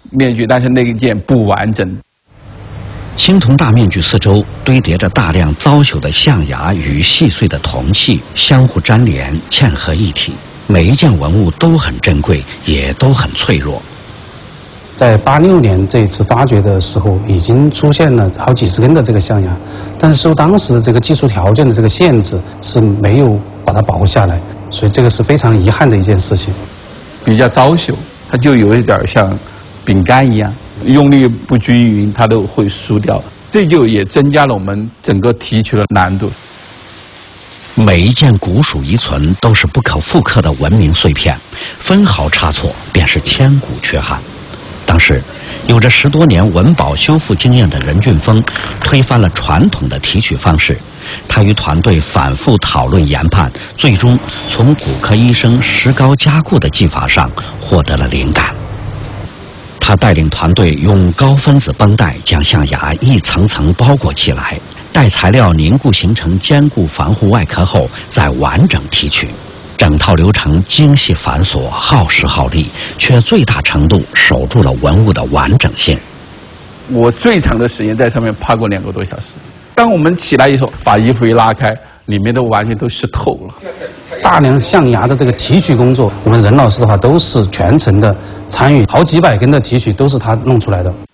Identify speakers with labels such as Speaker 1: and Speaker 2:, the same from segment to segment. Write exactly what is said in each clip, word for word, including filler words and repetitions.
Speaker 1: 面具，但是那一件不完整。
Speaker 2: 青铜大面具四周堆叠着大量糟朽的象牙与细碎的铜器，相互粘连，嵌合一体。每一件文物都很珍贵，也都很脆弱。
Speaker 3: 在八六年这一次发掘的时候，已经出现了好几十根的这个象牙，但是受当时的这个技术条件的这个限制，是没有把它保护下来，所以这个是非常遗憾的一件事情。
Speaker 1: 比较糟朽，它就有一点像饼干一样。用力不均匀，它都会输掉，这就也增加了我们整个提取的难度。
Speaker 2: 每一件古蜀遗存都是不可复刻的文明碎片，分毫差错便是千古缺憾。当时，有着十多年文保修复经验的任俊峰，推翻了传统的提取方式。他与团队反复讨论研判，最终从骨科医生石膏加固的技法上获得了灵感。他带领团队用高分子绷带将象牙一层层包裹起来，待材料凝固形成坚固防护外壳后，再完整提取。整套流程精细繁琐，耗时耗力，却最大程度守住了文物的完整性。
Speaker 1: 我最长的时间在上面趴过两个多小时。当我们起来以后，把衣服一拉开，里面都完全都湿透了。
Speaker 3: 大量象牙的这个提取工作，我们任老师的话都是全程的参与，好几百根的提取都是他弄出来的。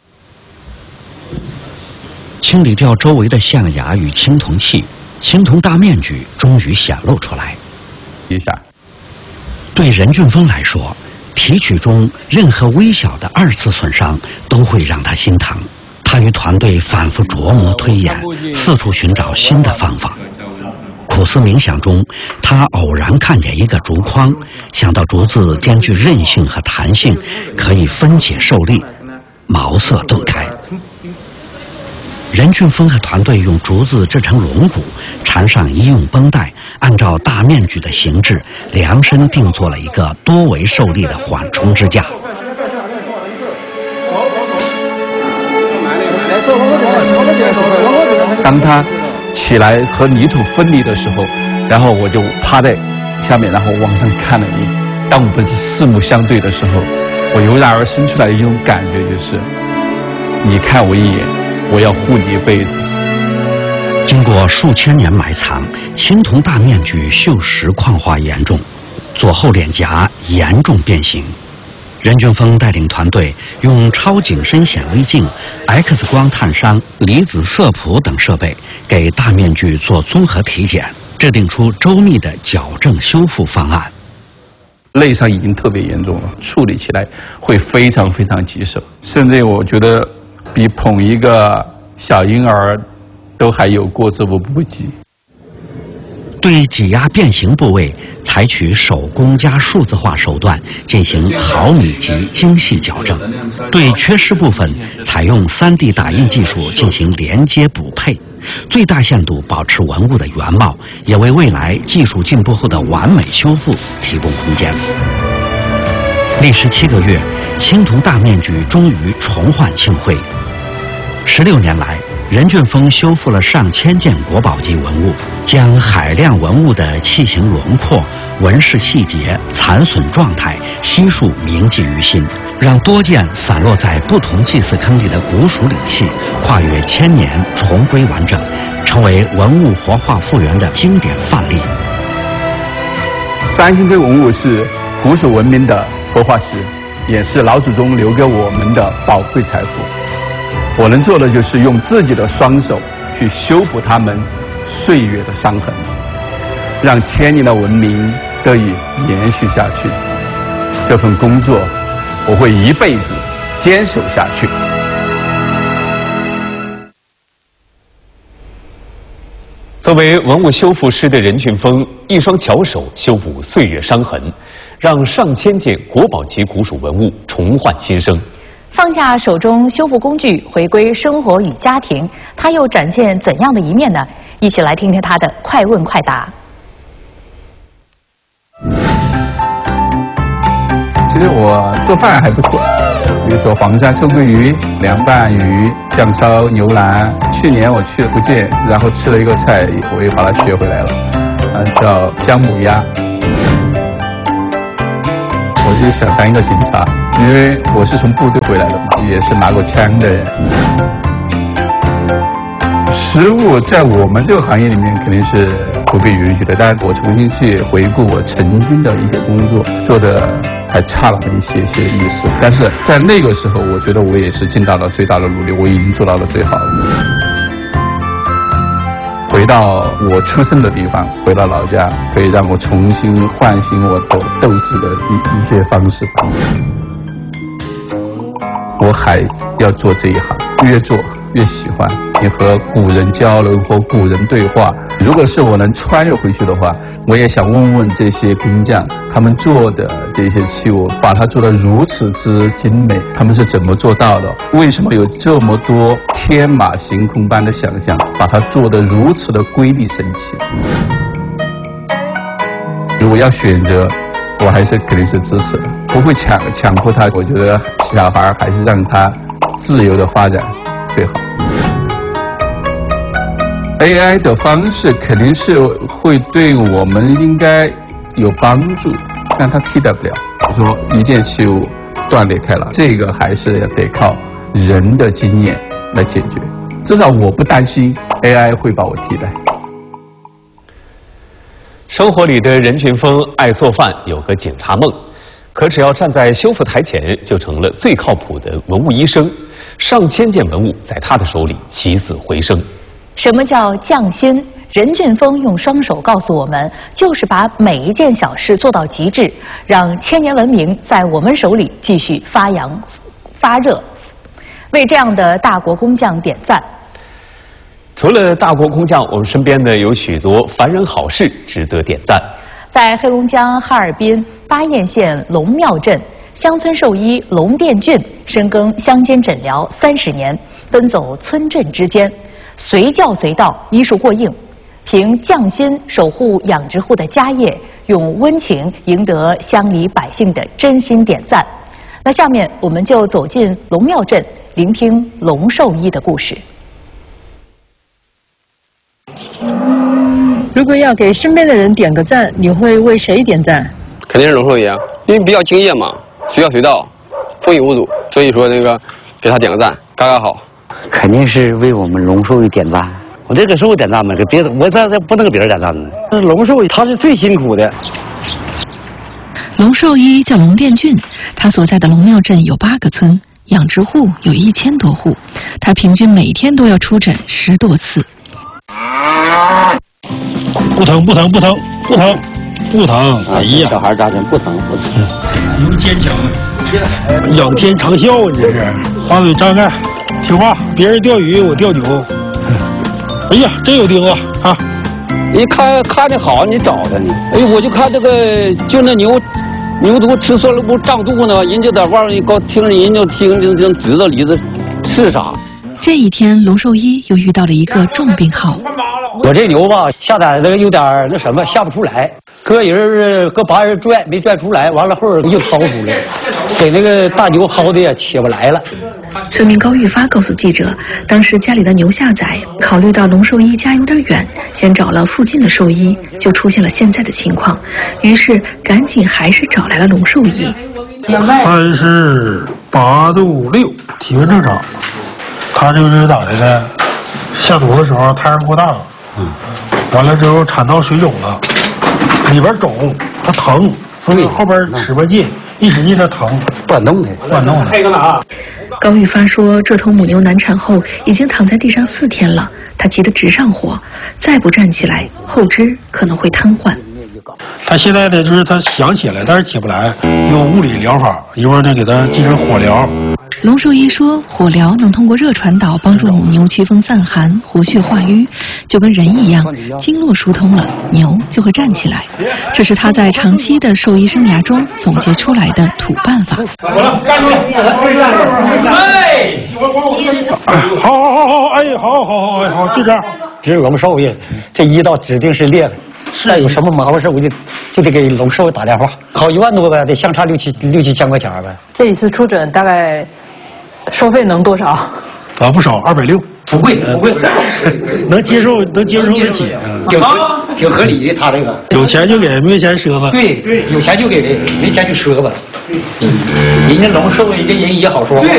Speaker 2: 清理掉周围的象牙与青铜器，青铜大面具终于显露出来。
Speaker 1: 一下，
Speaker 2: 对任俊峰来说，提取中任何微小的二次损伤都会让他心疼。他与团队反复琢磨推演，四处寻找新的方法。苦思冥想中，他偶然看见一个竹筐，想到竹子兼具韧性和弹性，可以分解受力，茅塞顿开。任俊峰和团队用竹子制成龙骨，缠上医用绷带，按照大面具的形制量身定做了一个多维受力的缓冲支架。
Speaker 1: 当他起来和泥土分离的时候，然后我就趴在下面，然后往上看了一眼。当我们四目相对的时候，我油然而生出来的一种感觉就是，你看我一眼，我要护你一辈子。
Speaker 2: 经过数千年埋藏，青铜大面具锈蚀矿化严重，左后脸颊严重变形。任俊峰带领团队用超景深显微镜、X 光探伤、离子色谱等设备给大面具做综合体检，制定出周密的矫正修复方案。
Speaker 1: 内伤已经特别严重了，处理起来会非常非常棘手，甚至我觉得比捧一个小婴儿都还有过之而不及。
Speaker 2: 对挤压变形部位，采取手工加数字化手段进行毫米级精细矫正；对缺失部分，采用 三 D 打印技术进行连接补配，最大限度保持文物的原貌，也为未来技术进步后的完美修复提供空间。历时七个月，青铜大面具终于重焕庆会。十六年来，任俊峰修复了上千件国宝级文物，将海量文物的器形轮廓、纹饰细节、残损状态悉数铭记于心，让多件散落在不同祭祀坑里的古蜀礼器跨越千年重归完整，成为文物活化复原的经典范例。
Speaker 1: 三星堆文物是古蜀文明的活化石，也是老祖宗留给我们的宝贵财富。我能做的就是用自己的双手去修补他们岁月的伤痕，让千年的文明得以延续下去。这份工作我会一辈子坚守下去。
Speaker 4: 作为文物修复师的任俊峰，一双巧手修补岁月伤痕，让上千件国宝级古蜀文物重焕新生。
Speaker 5: 放下手中修复工具，回归生活与家庭，他又展现怎样的一面呢？一起来听听他的快问快答。
Speaker 1: 其实我做饭还不错，比如说黄山臭鳜鱼、凉拌鱼、酱烧牛腩。去年我去福建，然后吃了一个菜，我又把它学回来了，嗯，叫姜母鸭。我就想当一个警察。 因为我是从部队回来的嘛，也是拿过枪的人。失误在我们这个行业里面肯定是不被允许的，但是我重新去回顾我曾经的一些工作，做的还差了一些些意思。但是在那个时候，我觉得我也是尽到了最大的努力，我已经做到了最好。回到我出生的地方，回到老家，可以让我重新唤醒我的斗志的一一些方式吧。我还要做这一行，越做越喜欢。你和古人交流，和古人对话。如果是我能穿越回去的话，我也想问问这些工匠，他们做的这些器物，把它做得如此之精美，他们是怎么做到的？为什么有这么多天马行空般的想象，把它做得如此的瑰丽神奇？如果要选择，我还是肯定是支持的，不会强强迫他。我觉得小孩还是让他自由的发展最好。A I 的方式肯定是会对我们应该有帮助，但它替代不了。比如说一件器物断裂开了，这个还是得靠人的经验来解决。至少我不担心 A I 会把我替代。
Speaker 4: 生活里的任群峰爱做饭，有个警察梦，可只要站在修复台前，就成了最靠谱的文物医生。上千件文物在他的手里起死回生。
Speaker 5: 什么叫匠心？任群峰用双手告诉我们，就是把每一件小事做到极致，让千年文明在我们手里继续发扬发热。为这样的大国工匠点赞。
Speaker 4: 除了大国工匠，我们身边呢有许多凡人好事值得点赞。
Speaker 5: 在黑龙江哈尔滨巴彦县龙庙镇，乡村兽医龙殿俊深耕乡间诊疗三十年，奔走村镇之间，随叫随到，医术过硬，凭匠心守护养殖户的家业，用温情赢得乡里百姓的真心点赞。那下面我们就走进龙庙镇，聆听龙兽医的故事。
Speaker 6: 如果要给身边的人点个赞，你会为谁点赞？
Speaker 7: 肯定是龙兽医啊，因为比较敬业嘛，随叫随到，风雨无阻，所以说那个给他点个赞，嘎嘎好。
Speaker 8: 肯定是为我们龙兽医点赞。我这个兽点赞嘛，给别的我这这不能给别人点赞呢。龙兽医他是最辛苦的。
Speaker 9: 龙兽医叫龙殿俊，他所在的龙庙镇有八个村，养殖户有一千多户，他平均每天都要出诊十多次。
Speaker 10: 不疼不疼不疼不疼不疼！哎呀，
Speaker 8: 小孩扎针不疼不疼。
Speaker 10: 能坚强，仰天长啸啊！这是把嘴张开，听话。别人钓鱼，我钓牛。哎呀，真有钉啊！啊，
Speaker 7: 你看看的好，你找他呢。哎，我就看这个，就那牛，牛犊吃酸了不胀肚呢，人就在外面高听着，人就听就就知道里头是啥。
Speaker 9: 这一天，龙兽医又遇到了一个重病号。
Speaker 8: 我这牛吧，下崽子有点那什么，下不出来，搁人搁八人拽没拽出来，完了后儿又掏出来，给那个大牛薅的也起不来了。
Speaker 9: 村民高玉发告诉记者，当时家里的牛下崽，考虑到龙兽医家有点远，先找了附近的兽医，就出现了现在的情况，于是赶紧还是找来了龙兽医。
Speaker 10: 三十八度六，体温正常。他就是咋的呢？下肚的时候胎儿过大了，嗯，完了之后产道水肿了，里边肿，它疼，所以后边使不劲，一使劲它疼，
Speaker 8: 不敢动弹，
Speaker 10: 不敢动弹。
Speaker 9: 还有个哪？高玉发说，这头母牛难产后已经躺在地上四天了，他急得直上火，再不站起来，后肢可能会瘫痪。
Speaker 10: 他现在呢，就是他想起来，但是起不来，用物理疗法，一会儿呢给他进行火疗。
Speaker 9: 龙兽医说，火疗能通过热传导帮助母牛驱风散寒、活血化瘀，就跟人一样，经络疏通了，牛就会站起来。这是他在长期的兽医生涯中总结出来的土办法。
Speaker 10: 好了，站住！哎，好好好好，哎，好好好好好，就这样。
Speaker 8: 这是龙兽医，这医道指定是厉害。再有什么麻烦事，我就就得给龙兽医打电话，好一万多呗，得相差六七六七千块钱呗。
Speaker 6: 这一次出诊大概收费能多少？
Speaker 10: 啊，不少，二百六。
Speaker 8: 不贵，不贵，
Speaker 10: 能接受，能接受得起，
Speaker 8: 挺合挺合理的。他这个
Speaker 10: 有钱就给，没钱赊吧。
Speaker 8: 对，有钱就给，没钱就赊吧。人家龙寿，人家人也好说话。